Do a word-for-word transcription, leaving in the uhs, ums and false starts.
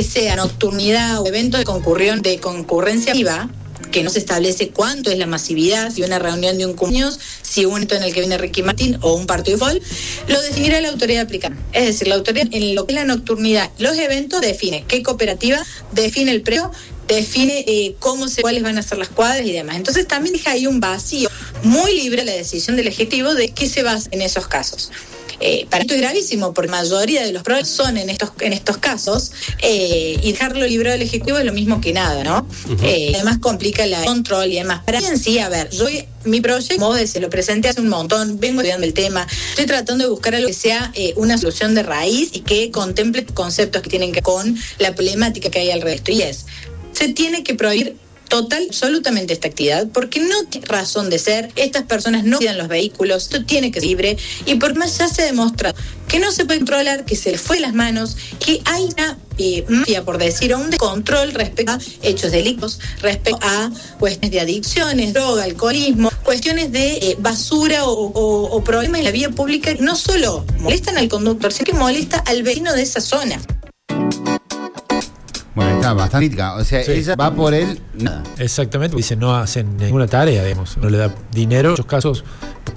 que sea nocturnidad o evento de concurrión de concurrencia activa, que no se establece cuánto es la masividad, si una reunión de un cumpleaños, si un evento en el que viene Ricky Martin o un partido de fútbol, lo definirá la autoridad aplicante. Es decir, la autoridad en lo que es la nocturnidad, los eventos define qué cooperativa, define el precio, define eh, cómo se, cuáles van a ser las cuadras y demás. Entonces también deja ahí un vacío muy libre la decisión del Ejecutivo de qué se basa en esos casos. Eh, para esto es gravísimo, porque la mayoría de los problemas son en estos en estos casos, eh, y dejarlo libre del Ejecutivo es lo mismo que nada, ¿no? Uh-huh. Eh, además complica la control y demás. Para mí en sí, a ver, yo mi proyecto, como se lo presenté hace un montón, vengo estudiando el tema, estoy tratando de buscar algo que sea eh, una solución de raíz y que contemple conceptos que tienen que ver con la problemática que hay alrededor. Y es, se tiene que prohibir total, absolutamente esta actividad, porque no tiene razón de ser, estas personas no cuidan los vehículos, esto tiene que ser libre, y por más ya se ha demostrado que no se puede controlar, que se les fue de las manos, que hay una eh, mafia, por decir, o un descontrol respecto a hechos delictos, respecto a cuestiones de adicciones, droga, alcoholismo, cuestiones de eh, basura o, o, o problemas en la vía pública, que no solo molestan al conductor, sino que molesta al vecino de esa zona. Bueno, está bastante crítica. O sea, sí. Ella va por él, nada. Exactamente, dice, no hacen ninguna tarea, digamos. No le da dinero. En muchos casos,